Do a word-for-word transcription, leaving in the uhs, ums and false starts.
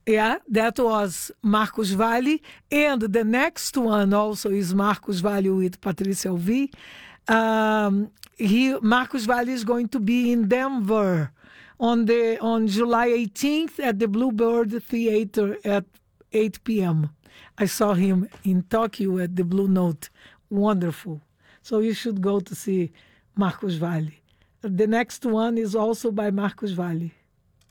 Yeah, that was Marcos Valle. And the next one also is Marcos Valle with Patricia Alvi. Um, he, Marcos Valle is going to be in Denver on the on July eighteenth at the Bluebird Theater at eight p.m. I saw him in Tokyo at the Blue Note. Wonderful. So you should go to see Marcos Valle. The next one is also by Marcos Valle.